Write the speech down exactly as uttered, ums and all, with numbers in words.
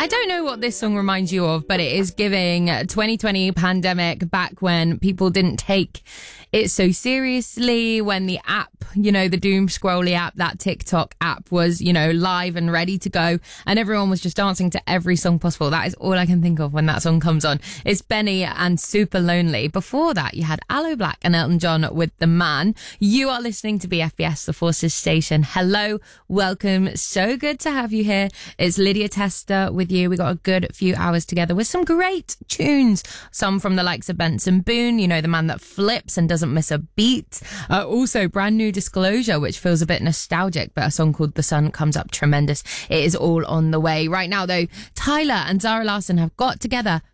I don't know what this song reminds you of, but it is giving twenty twenty pandemic, back when people didn't take it so seriously, when the app, you know, the doom scrolly app, that TikTok app was, you know, live and ready to go, and everyone was just dancing to every song possible. That is all I can think of when that song comes on. It's Benny and Super Lonely. Before that, you had Aloe Black and Elton John with The Man. You are listening to B F B S, the Forces station. Hello, welcome. So good to have you here. It's Lydia Tester with you. We got a good few hours together with some great tunes. Some from the likes of Benson Boone, you know, the man that flips and doesn't miss a beat. Uh, also, brand new Disclosure, which feels a bit nostalgic, but a song called The Sun comes up tremendous. It is all on the way. Right now, though, Tyler and Zara Larsson have got together